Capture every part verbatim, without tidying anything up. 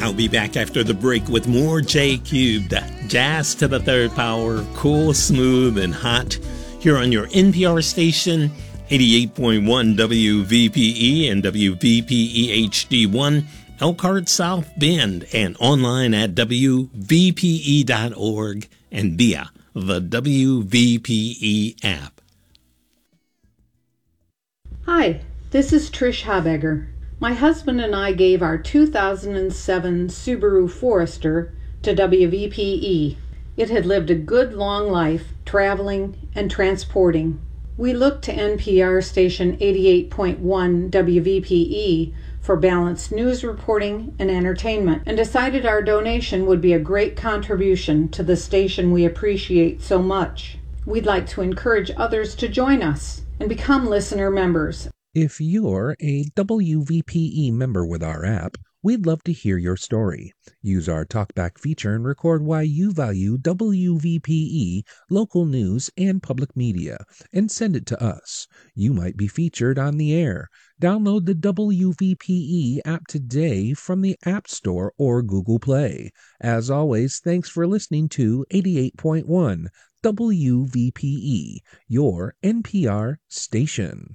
I'll be back after the break with more J Cubed, jazz to the third power, cool, smooth, and hot, here on your N P R station, eighty-eight point one W V P E and W V P E H D one, Elkhart South Bend, and online at W V P E dot org and via the W V P E app. Hi, this is Trish Habegger. My husband and I gave our two thousand seven Subaru Forester to W V P E. It had lived a good long life, traveling and transporting. We looked to N P R station eighty-eight point one W V P E for balanced news reporting and entertainment, and decided our donation would be a great contribution to the station we appreciate so much. We'd like to encourage others to join us and become listener members. If you're a W V P E member with our app, we'd love to hear your story. Use our TalkBack feature and record why you value W V P E, local news, and public media, and send it to us. You might be featured on the air. Download the W V P E app today from the App Store or Google Play. As always, thanks for listening to eighty-eight point one W V P E, your N P R station.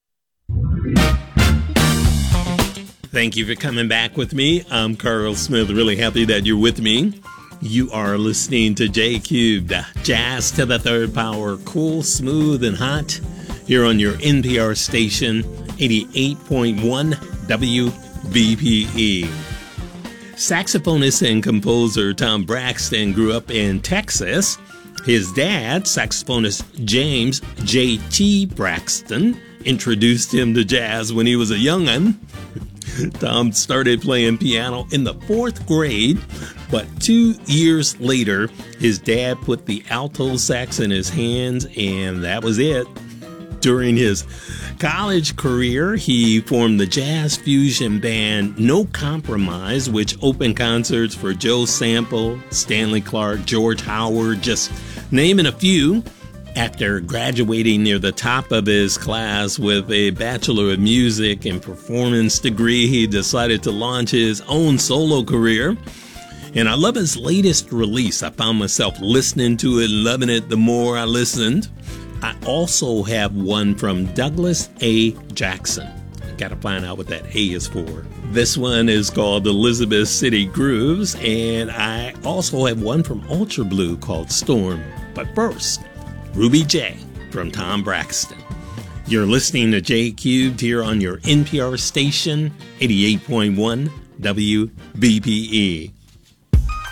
Thank you for coming back with me. I'm Carl Smith, really happy that you're with me. You are listening to J Cubed, jazz to the third power, cool, smooth, and hot, here on your N P R station, eighty-eight point one W V P E. Saxophonist and composer Tom Braxton grew up in Texas. His dad, saxophonist James J T Braxton, introduced him to jazz when he was a young'un. Tom started playing piano in the fourth grade, but two years later, his dad put the alto sax in his hands, and that was it. During his college career, he formed the jazz fusion band No Compromise, which opened concerts for Joe Sample, Stanley Clarke, George Howard, just naming a few. After graduating near the top of his class with a Bachelor of Music and Performance degree, he decided to launch his own solo career. And I love his latest release. I found myself listening to it, loving it the more I listened. I also have one from Douglas A. Jackson. Got to find out what that A is for. This one is called Elizabeth City Grooves, and I also have one from Ultra Blue called Storm. But first, Ruby J from Tom Braxton. You're listening to J Cubed here on your N P R station, eighty-eight point one W V P E.